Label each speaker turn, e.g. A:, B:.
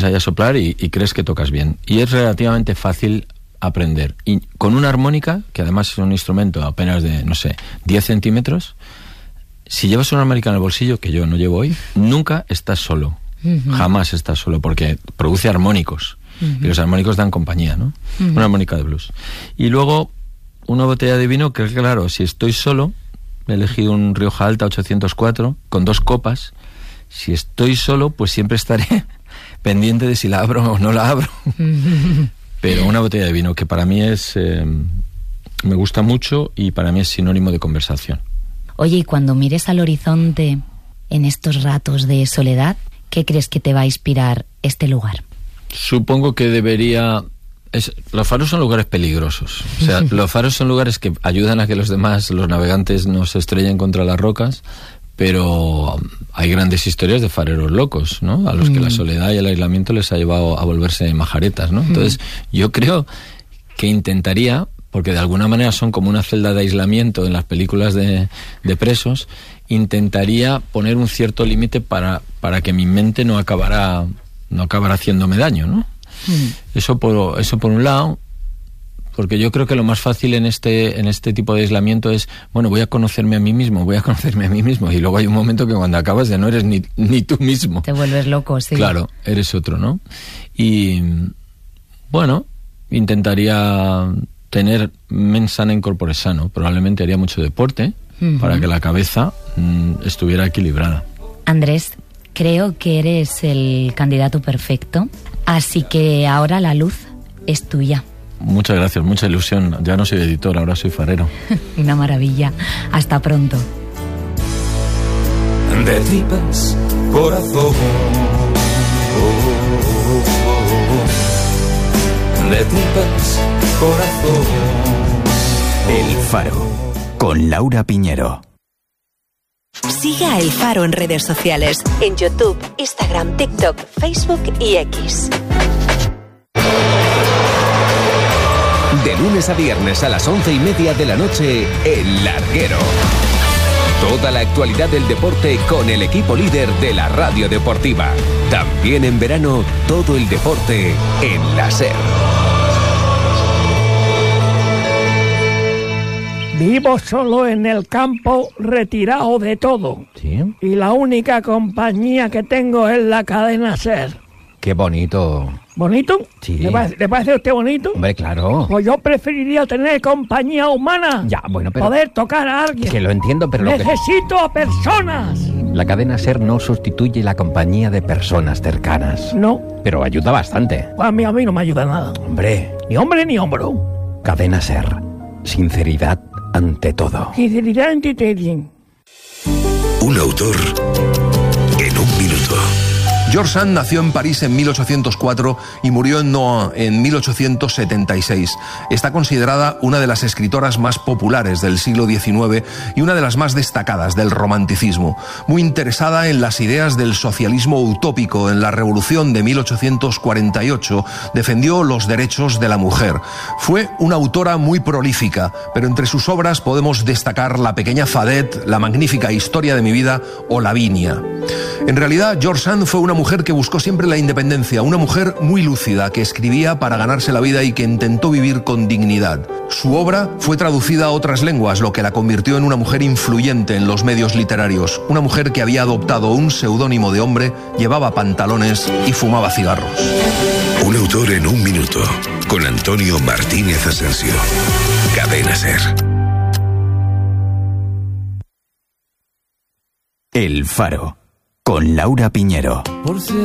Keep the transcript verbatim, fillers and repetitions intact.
A: ahí a soplar y, y crees que tocas bien. Y es relativamente fácil aprender. Y con una armónica, que además es un instrumento apenas de, no sé, diez centímetros, si llevas una armónica en el bolsillo, que yo no llevo hoy, nunca estás solo. Uh-huh. Jamás estás solo, porque produce armónicos. Uh-huh. Y los armónicos dan compañía, ¿no? Uh-huh. Una armónica de blues. Y luego, una botella de vino, que claro, si estoy solo, he elegido un Rioja Alta ochocientos cuatro, con dos copas. Si estoy solo, pues siempre estaré pendiente de si la abro o no la abro. Uh-huh. Pero una botella de vino, que para mí es... Eh, me gusta mucho y para mí es sinónimo de conversación.
B: Oye, y cuando mires al horizonte en estos ratos de soledad, ¿qué crees que te va a inspirar este lugar?
A: Supongo que debería... Es, los faros son lugares peligrosos. O sea, los faros son lugares que ayudan a que los demás, los navegantes, no se estrellen contra las rocas, pero hay grandes historias de fareros locos, ¿no? A los mm. que la soledad y el aislamiento les ha llevado a volverse majaretas, ¿no? Entonces, mm. yo creo que intentaría... porque de alguna manera son como una celda de aislamiento en las películas de, de presos, intentaría poner un cierto límite para, para que mi mente no acabara, no acabara haciéndome daño, ¿no? Mm. Eso por, eso por un lado, porque yo creo que lo más fácil en este, en este tipo de aislamiento es, bueno, voy a conocerme a mí mismo, voy a conocerme a mí mismo, y luego hay un momento que cuando acabas ya no eres ni, ni tú mismo.
B: Te vuelves loco, sí.
A: Claro, eres otro, ¿no? Y, bueno, intentaría... tener mens sana in corpore sano. Probablemente haría mucho deporte uh-huh. para que la cabeza mmm, estuviera equilibrada.
B: Andrés, creo que eres el candidato perfecto, así que ahora la luz es tuya.
A: Muchas gracias, mucha ilusión. Ya no soy editor, ahora soy farero.
B: Una maravilla. Hasta pronto.
C: De tripas, corazón. De tripas, corazón.
D: El Faro, con Laura Piñero.
E: Siga a El Faro en redes sociales, en YouTube, Instagram, TikTok, Facebook y X.
F: De lunes a viernes a las once y media de la noche, El Larguero. Toda la actualidad del deporte con el equipo líder de la radio deportiva. También en verano, todo el deporte en la SER.
G: Vivo solo en el campo, retirado de todo.
H: ¿Sí?
G: Y la única compañía que tengo es la cadena SER.
H: Qué bonito.
G: ¿Bonito?
H: Sí.
G: ¿Le parece, ¿le parece a usted bonito?
H: Hombre, claro.
G: Pues yo preferiría tener compañía humana.
H: Ya, bueno, pero...
G: poder tocar a alguien.
H: Que lo entiendo, pero...
G: Necesito
H: lo que...
G: a personas.
H: La cadena SER no sustituye la compañía de personas cercanas.
G: No.
H: Pero ayuda bastante.
G: Pues a mí, a mí no me ayuda nada.
H: Hombre.
G: Ni hombre ni hombro.
H: Cadena SER. Sinceridad ante todo.
G: Sinceridad ante todo.
I: Un autor en un minuto.
J: George Sand nació en París en mil ochocientos cuatro y murió en Nohant en mil ochocientos setenta y seis. Está considerada una de las escritoras más populares del siglo diecinueve y una de las más destacadas del romanticismo. Muy interesada en las ideas del socialismo utópico, en la Revolución de mil ochocientos cuarenta y ocho, defendió los derechos de la mujer. Fue una autora muy prolífica, pero entre sus obras podemos destacar La pequeña Fadette, La magnífica historia de mi vida o Lavinia. En realidad, George Sand fue una mujer que buscó siempre la independencia, una mujer muy lúcida, que escribía para ganarse la vida y que intentó vivir con dignidad. Su obra fue traducida a otras lenguas, lo que la convirtió en una mujer influyente en los medios literarios, una mujer que había adoptado un seudónimo de hombre, llevaba pantalones y fumaba cigarros.
I: Un autor en un minuto, con Antonio Martínez Asensio. Cadena SER.
D: El Faro, con Laura Piñero.
C: Por si